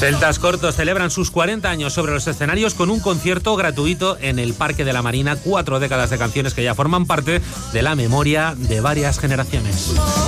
Celtas Cortos celebran sus 40 años sobre los escenarios con un concierto gratuito en el Parque de la Marina. 4 décadas de canciones que ya forman parte de la memoria de varias generaciones.